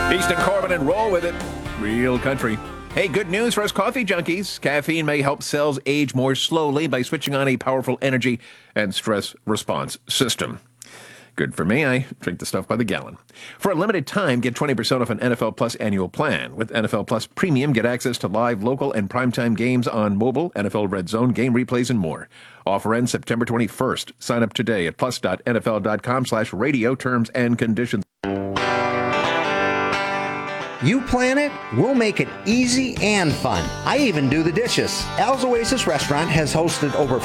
Easton Corbin and roll with it. Real country. Hey, good news for us coffee junkies. Caffeine may help cells age more slowly by switching on a powerful energy and stress response system. Good for me. I drink the stuff by the gallon. For a limited time, get 20% off an NFL Plus annual plan. With NFL Plus Premium, get access to live, local, and primetime games on mobile, NFL Red Zone, game replays, and more. Offer ends September 21st. Sign up today at plus.nfl.com/radio. Terms and conditions. You plan it, we'll make it easy and fun. I even do the dishes. Al's Oasis Restaurant has hosted over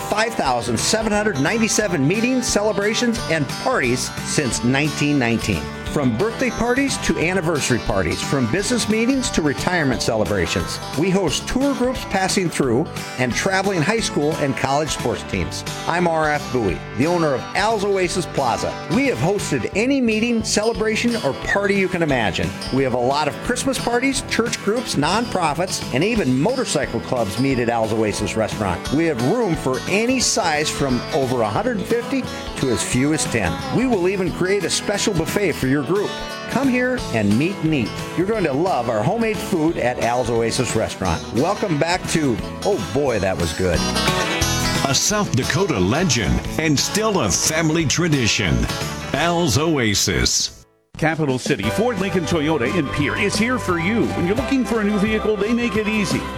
5,797 meetings, celebrations, and parties since 1919. From birthday parties to anniversary parties, from business meetings to retirement celebrations. We host tour groups passing through and traveling high school and college sports teams. I'm R.F. Bowie, the owner of Al's Oasis Plaza. We have hosted any meeting, celebration, or party you can imagine. We have a lot of Christmas parties, church groups, nonprofits, and even motorcycle clubs meet at Al's Oasis Restaurant. We have room for any size from over 150 to as few as 10. We will even create a special buffet for your group. Come here and meet and eat. You're going to love our homemade food at Al's Oasis Restaurant. Welcome back to, oh boy, that was good. A South Dakota legend and still a family tradition. Al's Oasis. Capital City Ford Lincoln Toyota in Pierre is here for you. When you're looking for a new vehicle, they make it easy.